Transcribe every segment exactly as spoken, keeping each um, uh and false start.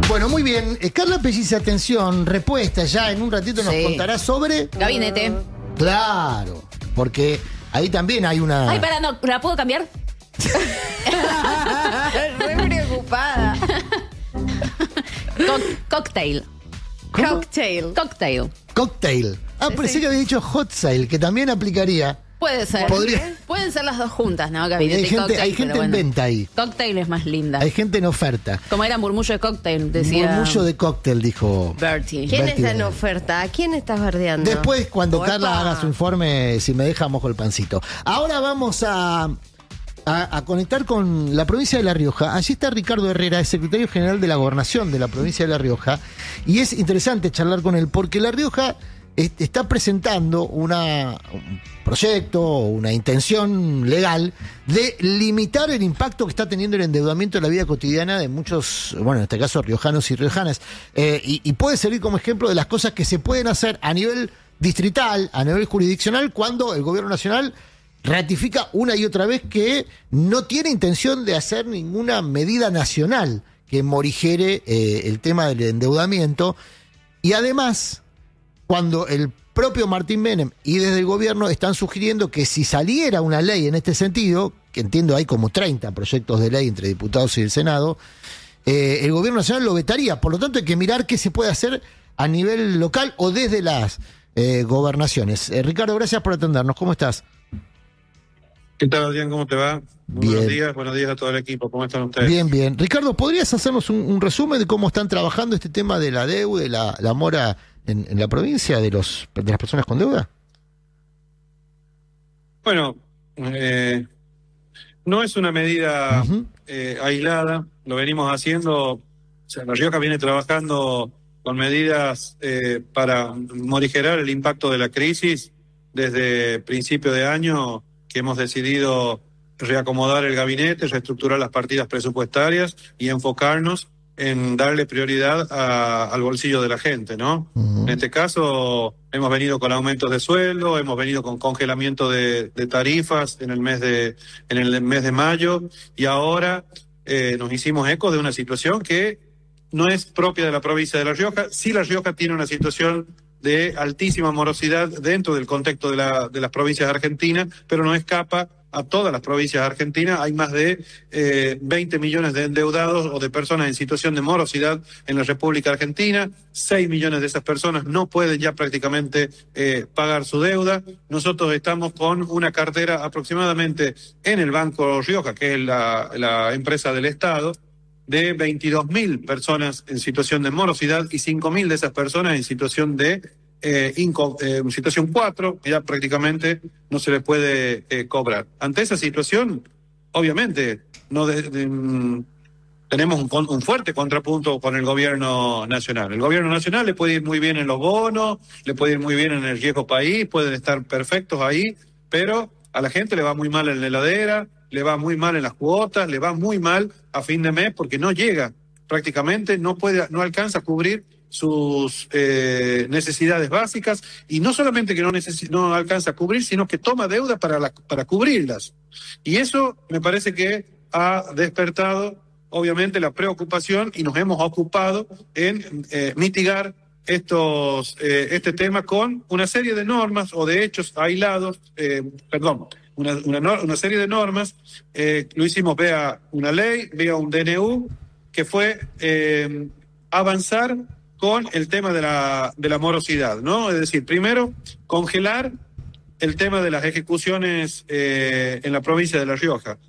Bueno, muy bien. Eh, Carla Pellice, atención, respuesta ya en un ratito nos Sí. contará sobre... Gabinete. Claro, porque ahí también hay una... Ay, para, no, ¿la puedo cambiar? Re preocupada. Co- cocktail. ¿Cómo? Cocktail. Cocktail. Cocktail. Ah, pensé que había dicho hot sale, que también aplicaría. Puede ser. Podría- Pueden ser las dos juntas, ¿no? Porque Gabinete hay y gente, cocktail. hay gente pero en bueno. venta ahí. Cocktail es más linda. Hay gente en oferta. Como era murmullo de cocktail, decía Murmullo de cóctel, dijo. Bertie. ¿Quién Bertie está en Bonelli. oferta? ¿A quién estás bardeando? Después, cuando Opa. Carla haga su informe, si me deja, mojo el pancito. Ahora vamos a, a, a conectar con la provincia de La Rioja. Allí está Ricardo Herrera, el secretario general de la Gobernación de la provincia de La Rioja. Y es interesante charlar con él, porque La Rioja est- está presentando una, un proyecto, una intención legal de limitar el impacto que está teniendo el endeudamiento en la vida cotidiana de muchos, bueno, en este caso riojanos y riojanas. Eh, y, y puede servir como ejemplo de las cosas que se pueden hacer a nivel distrital, a nivel jurisdiccional, cuando el gobierno nacional ratifica una y otra vez que no tiene intención de hacer ninguna medida nacional que morigere eh, el tema del endeudamiento. Y además, cuando el propio Martín Menem y desde el gobierno están sugiriendo que si saliera una ley en este sentido, que entiendo hay como treinta proyectos de ley entre diputados y el Senado, eh, el gobierno nacional lo vetaría. Por lo tanto, hay que mirar qué se puede hacer a nivel local o desde las eh, gobernaciones. Eh, Ricardo, gracias por atendernos. ¿Cómo estás? ¿Qué tal, Adrián? ¿Cómo te va? Muy Bien. Buenos días, buenos días a todo el equipo. ¿Cómo están ustedes? Bien, bien. Ricardo, ¿podrías hacernos un, un resumen de cómo están trabajando este tema de la deuda y la, la mora en, en la provincia de los de las personas con deuda? Bueno, eh, no es una medida Ujú. eh, aislada, lo venimos haciendo. O sea, La Rioja viene trabajando con medidas eh, para morigerar el impacto de la crisis desde principio de año, que hemos decidido reacomodar el gabinete, reestructurar las partidas presupuestarias y enfocarnos en darle prioridad a- al bolsillo de la gente, ¿no? Ujú. En este caso, hemos venido con aumentos de sueldo, hemos venido con congelamiento de, de tarifas en el mes de en el mes de mayo, y ahora eh, nos hicimos eco de una situación que no es propia de la provincia de La Rioja. Sí, La Rioja tiene una situación de altísima morosidad dentro del contexto de, la, de las provincias argentinas, pero no escapa a todas las provincias argentinas. Hay más de eh, veinte millones de endeudados o de personas en situación de morosidad en la República Argentina. seis millones de esas personas no pueden ya prácticamente eh, pagar su deuda. Nosotros estamos con una cartera aproximadamente en el Banco Rioja, que es la, la empresa del Estado, de veintidós mil personas en situación de morosidad y cinco mil de esas personas en situación de eh, inco- eh, situación cuatro, que ya prácticamente no se les puede eh, cobrar. Ante esa situación, obviamente, no de- de, mm, tenemos un, con- un fuerte contrapunto con el gobierno nacional. El gobierno nacional le puede ir muy bien en los bonos, le puede ir muy bien en el riesgo país, pueden estar perfectos ahí, pero a la gente le va muy mal en la heladera, le va muy mal en las cuotas, le va muy mal a fin de mes porque no llega prácticamente, no puede, no alcanza a cubrir sus eh, necesidades básicas, y no solamente que no, necesi- no alcanza a cubrir, sino que toma deuda para, la, para cubrirlas. Y eso me parece que ha despertado obviamente la preocupación, y nos hemos ocupado en eh, mitigar estos eh, este tema con una serie de normas o de hechos aislados, eh, perdón, una, una, nor- una serie de normas. Eh, lo hicimos vía una ley, vía un D N U, que fue eh, avanzar con el tema de la, de la morosidad, ¿no? Es decir, primero, congelar el tema de las ejecuciones eh, en la provincia de La Rioja.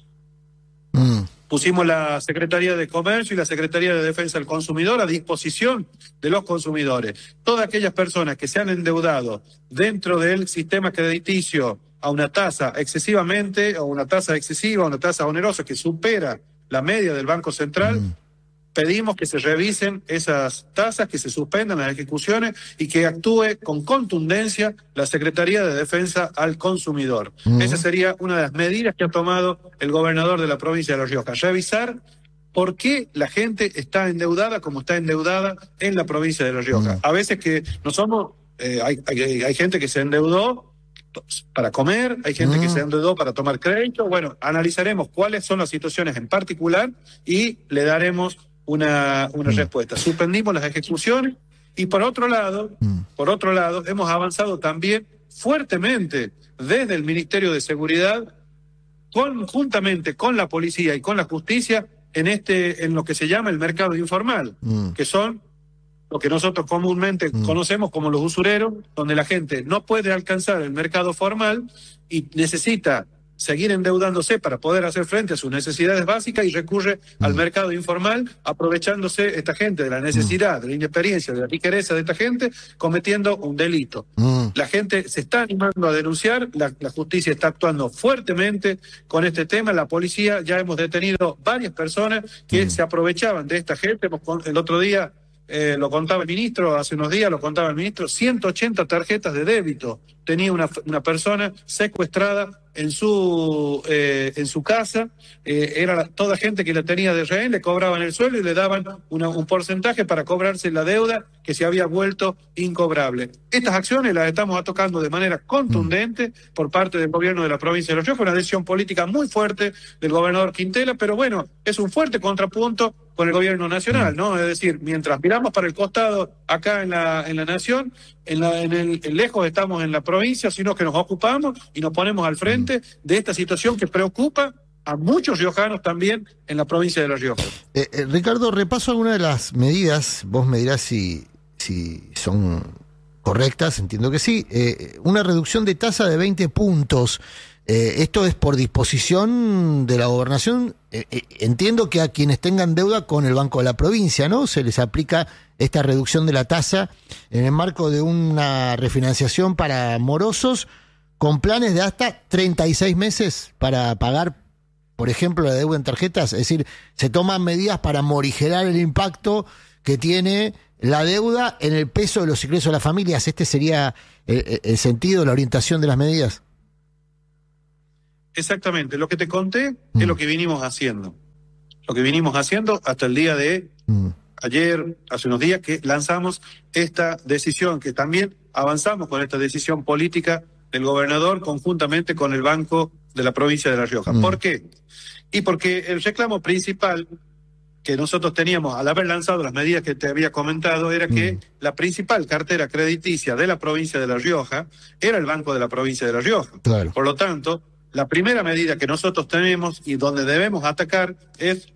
Mm. Pusimos la Secretaría de Comercio y la Secretaría de Defensa del Consumidor a disposición de los consumidores. Todas aquellas personas que se han endeudado dentro del sistema crediticio a una tasa excesivamente, o una tasa excesiva, una tasa onerosa que supera la media del Banco Central, Mm. pedimos que se revisen esas tasas, que se suspendan las ejecuciones y que actúe con contundencia la Secretaría de Defensa al Consumidor. Ujú. Esa sería una de las medidas que ha tomado el gobernador de la provincia de La Rioja. Revisar por qué la gente está endeudada como está endeudada en la provincia de La Rioja. Ujú. A veces que no somos, eh, hay, hay, hay gente que se endeudó para comer, hay gente Mm. que se endeudó para tomar crédito. Bueno, analizaremos cuáles son las situaciones en particular y le daremos una, una Mm. respuesta. Suspendimos las ejecuciones y por otro lado, Mm. por otro lado, hemos avanzado también fuertemente desde el Ministerio de Seguridad, conjuntamente con la policía y con la justicia, en este, en lo que se llama el mercado informal, Mm. que son lo que nosotros comúnmente Mm. conocemos como los usureros, donde la gente no puede alcanzar el mercado formal y necesita seguir endeudándose para poder hacer frente a sus necesidades básicas y recurre Mm. al mercado informal, aprovechándose esta gente de la necesidad, de la inexperiencia, de la ligereza de esta gente, cometiendo un delito. Mm. La gente se está animando a denunciar, la, la justicia está actuando fuertemente con este tema, la policía, ya hemos detenido varias personas que Mm. se aprovechaban de esta gente. Hemos con- El otro día eh, lo contaba el ministro, hace unos días lo contaba el ministro, ciento ochenta tarjetas de débito tenía una, una persona secuestrada en su eh, en su casa, eh, era la- toda gente que la tenía de rehén, le cobraban el sueldo y le daban una- un porcentaje para cobrarse la deuda que se había vuelto incobrable. Estas acciones las estamos atacando de manera contundente por parte del gobierno de la provincia de La Rioja, una decisión política muy fuerte del gobernador Quintela, pero bueno, es un fuerte contrapunto con el gobierno nacional, ¿no? Es decir, mientras miramos para el costado acá en la, en la nación, en, la, en el en lejos estamos en la provincia, sino que nos ocupamos y nos ponemos al frente de esta situación que preocupa a muchos riojanos también en la provincia de La Rioja. Eh, eh, Ricardo, repaso algunas de las medidas, vos me dirás si, si son correctas, entiendo que sí. Eh, una reducción de tasa de veinte puntos. Eh, esto es por disposición de la gobernación. Eh, eh, entiendo que a quienes tengan deuda con el Banco de la Provincia, ¿no? Se les aplica esta reducción de la tasa en el marco de una refinanciación para morosos con planes de hasta treinta y seis meses para pagar, por ejemplo, la deuda en tarjetas. Es decir, se toman medidas para morigerar el impacto que tiene la deuda en el peso de los ingresos de las familias. ¿Este sería el, el sentido, la orientación de las medidas? Exactamente, lo que te conté Mm. es lo que vinimos haciendo. Lo que vinimos haciendo hasta el día de Mm. ayer, hace unos días, que lanzamos esta decisión, que también avanzamos con esta decisión política del gobernador conjuntamente con el Banco de la Provincia de La Rioja. Mm. ¿Por qué? Y porque el reclamo principal que nosotros teníamos al haber lanzado las medidas que te había comentado era que Mm. la principal cartera crediticia de la provincia de La Rioja era el Banco de la Provincia de La Rioja. Claro. Por lo tanto, la primera medida que nosotros tenemos y donde debemos atacar es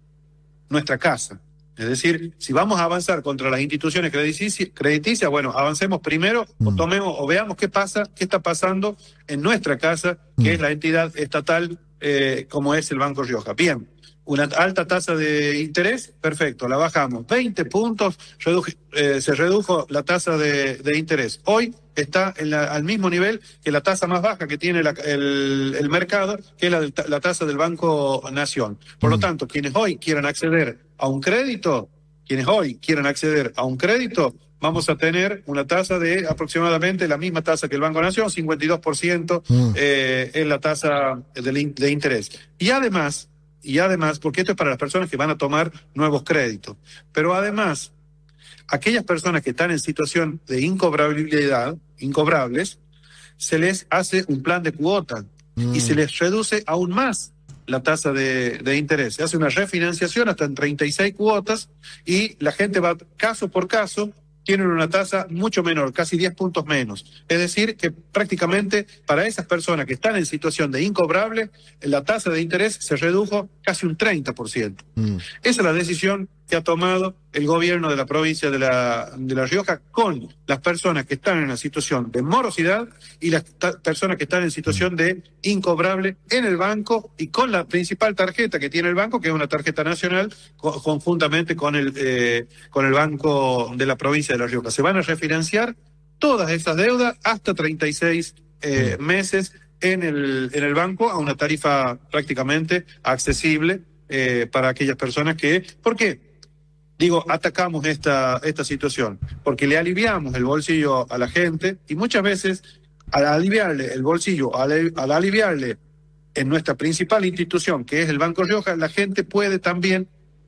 nuestra casa. Es decir, si vamos a avanzar contra las instituciones creditici- crediticias, bueno, avancemos primero o Mm. tomemos o veamos qué pasa, qué está pasando en nuestra casa, que Mm. es la entidad estatal eh, como es el Banco Rioja. Bien, una alta tasa de interés, perfecto, la bajamos. veinte puntos, reduje- eh, se redujo la tasa de, de interés. Hoy está en la- al mismo nivel que la tasa más baja que tiene la- el, el mercado, que es la, del ta- la tasa del Banco Nación. Por lo Mm. tanto, quienes hoy quieran acceder a un crédito, quienes hoy quieran acceder a un crédito, vamos a tener una tasa de aproximadamente la misma tasa que el Banco Nación, cincuenta y dos por ciento Mm. eh, es la tasa de, in- de interés. Y además, y además, porque esto es para las personas que van a tomar nuevos créditos, pero además, aquellas personas que están en situación de incobrabilidad, incobrables, se les hace un plan de cuota Mm. y se les reduce aún más la tasa de, de interés. Se hace una refinanciación hasta en treinta y seis cuotas y la gente va caso por caso, tienen una tasa mucho menor, casi diez puntos menos. Es decir, que prácticamente para esas personas que están en situación de incobrable, la tasa de interés se redujo casi un treinta por ciento. Mm. Esa es la decisión que ha tomado el gobierno de la provincia de La, de la Rioja con las personas que están en una situación de morosidad y las ta- personas que están en situación de incobrable en el banco y con la principal tarjeta que tiene el banco, que es una tarjeta nacional, co- conjuntamente con el, eh, con el Banco de la provincia de La Rioja. Se van a refinanciar todas esas deudas hasta treinta y seis eh, meses en el, en el banco a una tarifa prácticamente accesible eh, para aquellas personas que... ¿Por qué? Digo, atacamos esta, esta situación, porque le aliviamos el bolsillo a la gente y muchas veces al aliviarle el bolsillo, al, al aliviarle en nuestra principal institución, que es el Banco Rioja, la gente puede también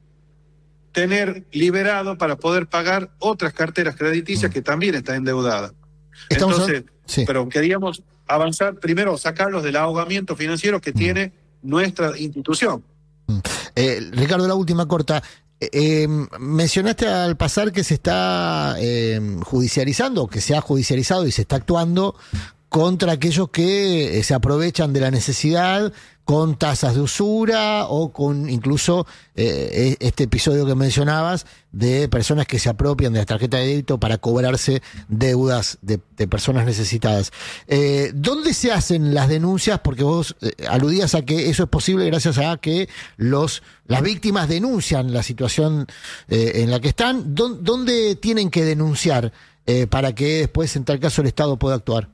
tener liberado para poder pagar otras carteras crediticias que también están endeudadas. Estamos Entonces, hab- sí. pero queríamos avanzar, primero sacarlos del ahogamiento financiero que tiene nuestra institución. Eh, Ricardo, la última corta. eh, mencionaste al pasar que se está eh, judicializando, que se ha judicializado y se está actuando contra aquellos que eh, se aprovechan de la necesidad con tasas de usura o con incluso eh, este episodio que mencionabas de personas que se apropian de las tarjetas de débito para cobrarse deudas de, de personas necesitadas. Eh, ¿Dónde se hacen las denuncias? Porque vos eh, aludías a que eso es posible gracias a que los las víctimas denuncian la situación eh, en la que están. ¿Dó- ¿Dónde tienen que denunciar eh, para que después, en tal caso, el Estado pueda actuar?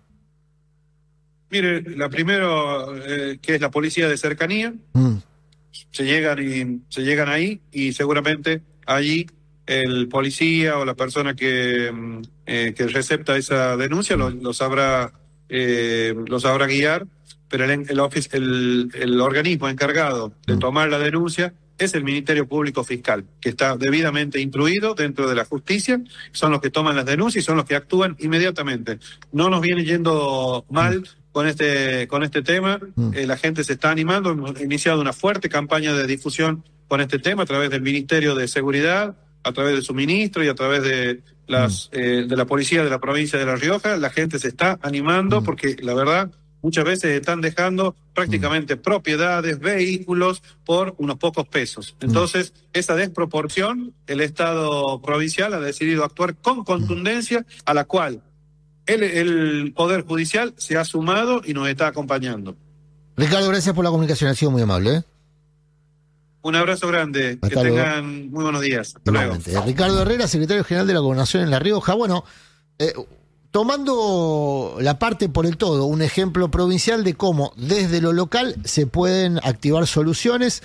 Mire, la primero, eh, que es la policía de cercanía, Mm. se llegan y se llegan ahí y seguramente allí el policía o la persona que, mm, eh, que recepta esa denuncia lo, lo sabrá eh, lo sabrá guiar, pero el, el, ofic- el, el organismo encargado de tomar la denuncia es el Ministerio Público Fiscal, que está debidamente instruido dentro de la justicia, son los que toman las denuncias y son los que actúan inmediatamente. No nos viene yendo mal con este con este tema, Mm. eh, la gente se está animando, hemos iniciado una fuerte campaña de difusión con este tema a través del Ministerio de Seguridad, a través de su ministro y a través de las eh, de la policía de la provincia de La Rioja. La gente se está animando Mm. porque la verdad muchas veces están dejando prácticamente propiedades, vehículos por unos pocos pesos. Entonces, esa desproporción, el Estado provincial ha decidido actuar con contundencia, a la cual el, el Poder Judicial se ha sumado y nos está acompañando. Ricardo, gracias por la comunicación, ha sido muy amable. ¿eh? Un abrazo grande, Hasta que luego. tengan muy buenos días. Hasta luego. Igualmente. Ricardo Herrera, secretario general de la Gobernación en La Rioja. Bueno, eh, tomando la parte por el todo, un ejemplo provincial de cómo desde lo local se pueden activar soluciones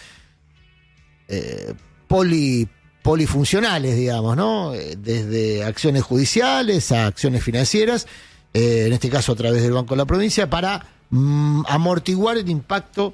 eh, poli, polifuncionales, digamos, ¿no? Eh, Desde acciones judiciales a acciones financieras, eh, en este caso a través del Banco de la Provincia, para mm, amortiguar el impacto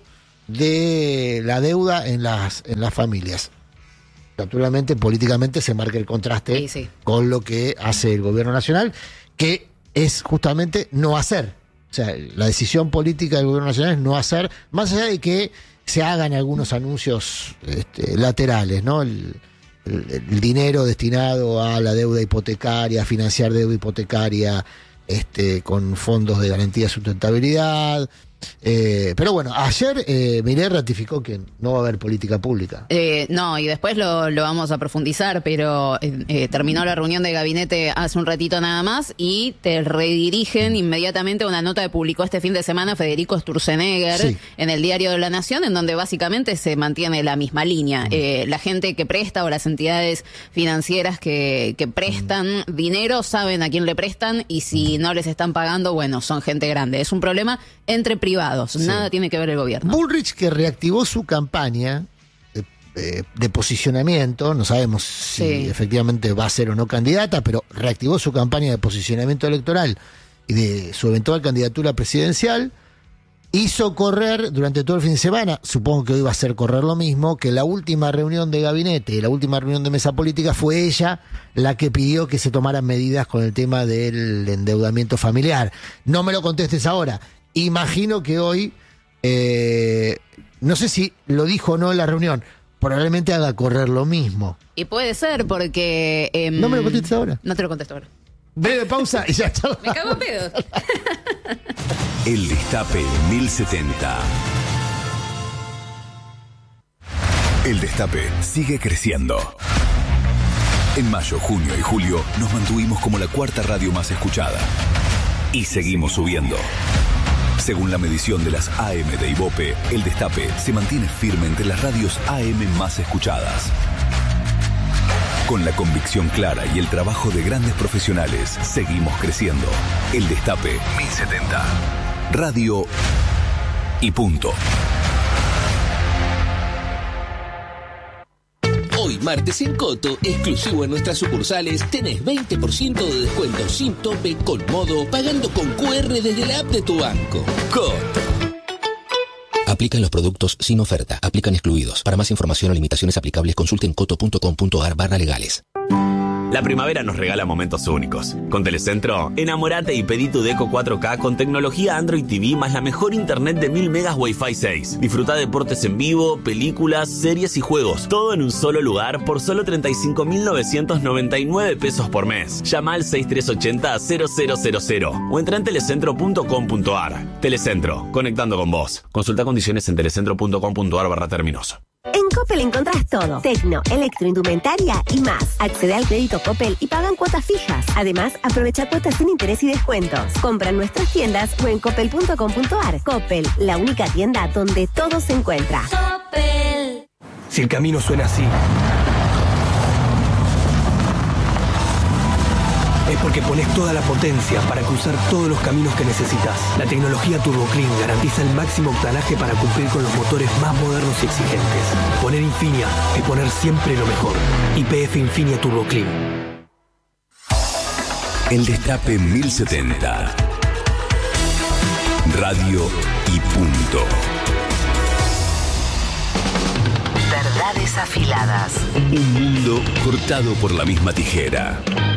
de la deuda en las, en las familias. Naturalmente, políticamente se marca el contraste Sí, sí. con lo que hace el gobierno nacional, que es justamente no hacer. O sea, la decisión política del gobierno nacional es no hacer, más allá de que se hagan algunos anuncios este, laterales, ¿no? El, el- el dinero destinado a la deuda hipotecaria, a financiar deuda hipotecaria este, con fondos de garantía de sustentabilidad. Eh, pero bueno, ayer eh, Milei ratificó que no va a haber política pública. Eh, no, y después lo, lo vamos a profundizar, pero eh, eh, terminó la reunión de gabinete hace un ratito nada más y te redirigen inmediatamente a una nota que publicó este fin de semana Federico Sturzenegger Sí. en el Diario de la Nación, en donde básicamente se mantiene la misma línea. Eh, la gente que presta o las entidades financieras que, que prestan dinero saben a quién le prestan y si no les están pagando, bueno, son gente grande. Es un problema entre privados, nada tiene que ver el gobierno. Bullrich, que reactivó su campaña de, de- de posicionamiento, no sabemos si Sí. efectivamente va a ser o no candidata, pero reactivó su campaña de posicionamiento electoral y de su eventual candidatura presidencial, hizo correr durante todo el fin de semana, supongo que hoy va a hacer correr lo mismo, que la última reunión de gabinete y la última reunión de mesa política fue ella la que pidió que se tomaran medidas con el tema del endeudamiento familiar. No me lo contestes ahora. Imagino que hoy, eh, no sé si lo dijo o no en la reunión, probablemente haga correr lo mismo. Y puede ser porque... em, No me lo contestes ahora. No te lo contesto ahora. Breve pausa y ya charlamos. Me cago en pedo. El Destape mil setenta. El Destape sigue creciendo. En mayo, junio y julio nos mantuvimos como la cuarta radio más escuchada. Y seguimos subiendo. Según la medición de las A M de Ibope, El Destape se mantiene firme entre las radios A M más escuchadas. Con la convicción clara y el trabajo de grandes profesionales, seguimos creciendo. El Destape mil setenta. Radio y punto. Hoy, martes en Coto, exclusivo en nuestras sucursales, tenés veinte por ciento de descuento sin tope con modo, pagando con Q R desde la app de tu banco. Coto. Aplican los productos sin oferta. Aplican excluidos. Para más información o limitaciones aplicables, consulten coto punto com punto ar barra legales. La primavera nos regala momentos únicos. Con Telecentro, enamorate y pedí tu Deco cuatro K con tecnología Android T V más la mejor internet de mil megas Wi-Fi seis. Disfruta deportes en vivo, películas, series y juegos. Todo en un solo lugar por solo treinta y cinco mil novecientos noventa y nueve pesos por mes. Llama al seis tres ocho cero cero cero cero cero o entra en telecentro punto com punto ar. Telecentro, conectando con vos. Consulta condiciones en telecentro punto com punto ar barra términos. En Coppel encontrás todo. Tecno, electroindumentaria y más. Accede al crédito Coppel y pagan cuotas fijas. Además, aprovecha cuotas sin interés y descuentos. Compra en nuestras tiendas o en coppel punto com punto ar. Coppel, la única tienda donde todo se encuentra. Coppel. Si el camino suena así, es porque pones toda la potencia para cruzar todos los caminos que necesitas. La tecnología Turbo Clean garantiza el máximo octanaje para cumplir con los motores más modernos y exigentes. Poner Infinia es poner siempre lo mejor. Y P F Infinia Turbo Clean. El Destape mil setenta. Radio y punto. Verdades afiladas. Un mundo cortado por la misma tijera.